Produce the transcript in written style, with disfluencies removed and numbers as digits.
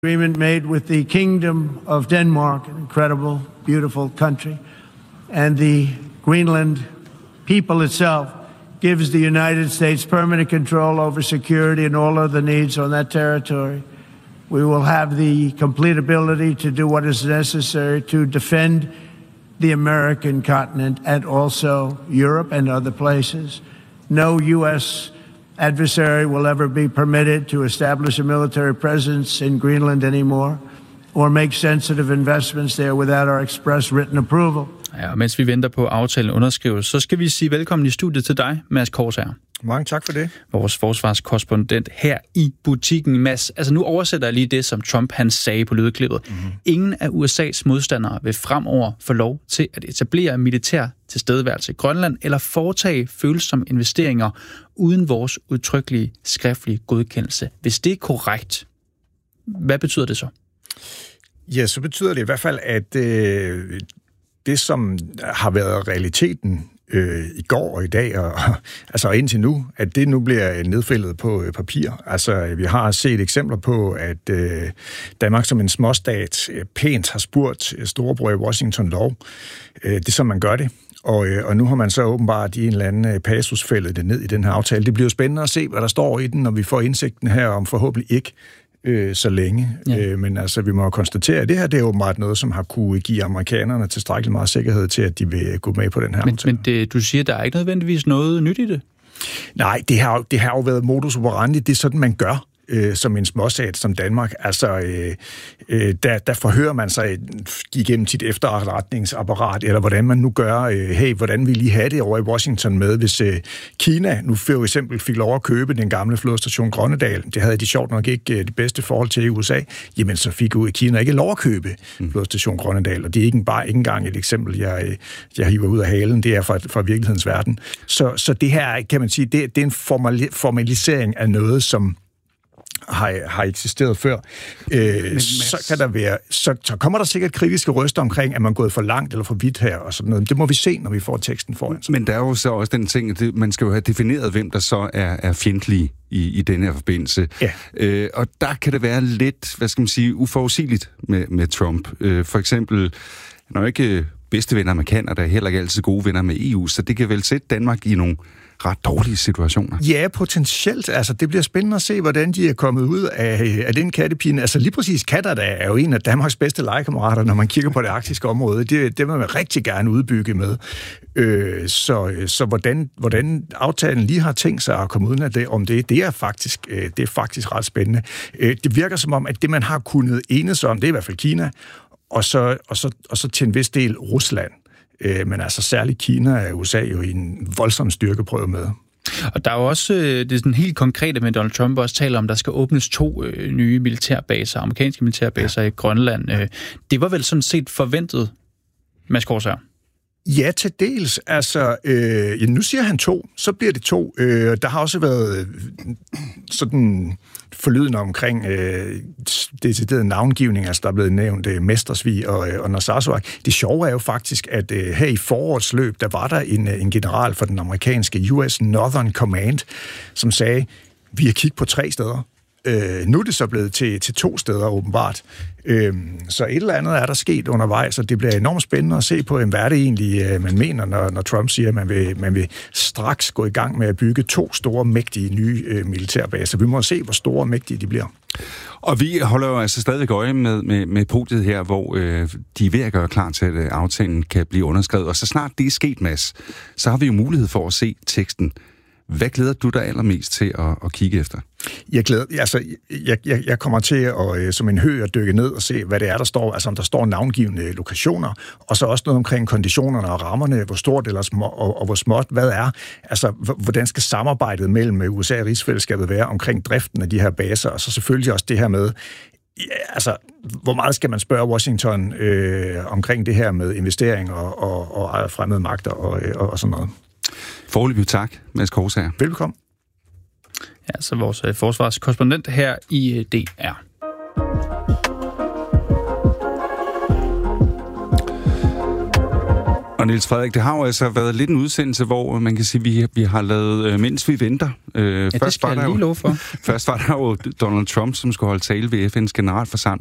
Agreement made with the Kingdom of Denmark, an incredible, beautiful country, and the Greenland people itself gives the United States permanent control over security and all other needs on that territory. We will have the complete ability to do what is necessary to defend the American continent and also Europe and other places. No U.S. adversary will ever be permitted to establish a military presence in Greenland anymore or make sensitive investments there without our express written approval. Ja, og mens vi venter på aftalen underskrives, så skal vi sige velkommen i studiet til dig, Mads Korsager. Mange tak for det. Vores forsvarskorrespondent her i butikken. Mads, altså nu oversætter jeg lige det, som Trump han sagde på lydklippet. Ingen af USA's modstandere vil fremover få lov til at etablere militær tilstedeværelse i Grønland eller foretage følsomme investeringer uden vores udtrykkelige skriftlige godkendelse. Hvis det er korrekt, hvad betyder det så? Ja, så betyder det i hvert fald, at det, som har været realiteten i går og i dag, og altså indtil nu, at det nu bliver nedfældet på papir. Altså, vi har set eksempler på, at Danmark som en småstat pænt har spurgt storebror i Washington Law. Det er som man gør det. Og nu har man så åbenbart i en eller anden passus fældet det ned i den her aftale. Det bliver jo spændende at se, hvad der står i den, når vi får indsigten her om forhåbentlig ikke så længe. Ja. Men altså, vi må konstatere, at det her det er åbenbart noget, som har kunne give amerikanerne tilstrækkeligt meget sikkerhed til, at de vil gå med på den her aftale. Men du siger, der er ikke nødvendigvis noget nyt i det? Nej, det har jo været modus operandi. Det er sådan, man gør som en småstat som Danmark. Altså, der forhører man sig igennem sit efterretningsapparat, eller hvordan man nu gør, hvordan vil I have det over i Washington med, hvis Kina nu for eksempel fik lov at købe den gamle flodstation Grønnedal. Det havde de sjovt nok ikke det bedste forhold til i USA. Jamen, så fik Kina ikke lov at købe flodstation Grønnedal, og det er ikke engang et eksempel, jeg hiver ud af halen. Det er fra virkelighedens verden. Så det her, kan man sige, det er en formalisering af noget, som har eksisteret før. Så kan der være, så kommer der sikkert kritiske røster omkring, at man er gået for langt eller for vidt her, og sådan noget. Det må vi se, når vi får teksten foran sig. Men der er jo så også den ting, at man skal jo have defineret, hvem der så er fjendtlige i denne her forbindelse. Ja. Og der kan det være lidt, hvad skal man sige, uforudsigeligt med Trump. For eksempel, han er jo ikke bedste venner med Canada, heller ikke altid gode venner med EU, så det kan vel sætte Danmark i nogle ret dårlige situationer. Ja, potentielt. Altså, det bliver spændende at se, hvordan de er kommet ud af den kattepine. Altså, lige præcis Canada er jo en af Danmarks bedste legekammerater, når man kigger på det arktiske område. Det vil man rigtig gerne udbygge med. Så hvordan aftalen lige har tænkt sig at komme ud af det, det er faktisk ret spændende. Det virker som om, at det, man har kunnet enes om, det er i hvert fald Kina, og så til en vis del Rusland. Men altså særligt Kina og USA jo i en voldsom styrkeprøve med. Og der er jo også det sådan helt konkrete med Donald Trump også taler om, der skal åbnes 2 nye militærbaser, amerikanske militærbaser i Grønland. Det var vel sådan set forventet, Mads Korsager? Ja, til dels. Altså, nu siger han 2, så bliver det 2. Der har også været sådan forlydende omkring deciderede navngivning, altså der er blevet nævnt Mestersvig og Narsarsuaq. Det sjove er jo faktisk, at her i forårets løb, der var der en general for den amerikanske US Northern Command, som sagde, vi har kigget på 3 steder. Nu er det så blevet til 2 steder åbenbart. Så et eller andet er der sket undervejs, og det bliver enormt spændende at se på, hvad er det egentlig, man mener, når Trump siger, at man vil straks gå i gang med at bygge 2 store, mægtige nye militærbaser. Vi må se, hvor store og mægtige de bliver. Og vi holder jo altså stadig øje med podiet her, hvor de er ved at gøre klar til, at aftalen kan blive underskrevet. Og så snart det er sket, Mads, så har vi jo mulighed for at se teksten. Hvad glæder du dig allermest til at kigge efter? Jeg kommer til at som en høg at dykke ned og se, hvad det er, der står. Altså om der står navngivende lokationer, og så også noget omkring konditionerne og rammerne, hvor stort eller og hvor småt, hvad er. Altså, hvordan skal samarbejdet mellem USA og rigsfællesskabet være omkring driften af de her baser, og så selvfølgelig også det her med, altså, hvor meget skal man spørge Washington omkring det her med investeringer og fremmede magter og sådan noget. Foreløbig tak, Mads Korsager. Velkommen. Ja, så vores forsvarskorrespondent her i DR. Og Niels Frederik, det har jo altså været lidt en udsendelse, hvor man kan sige, vi har lavet Mens vi venter. Det skal jeg lige love for. Først var der jo Donald Trump, som skulle holde tale ved FN's generalforsamling.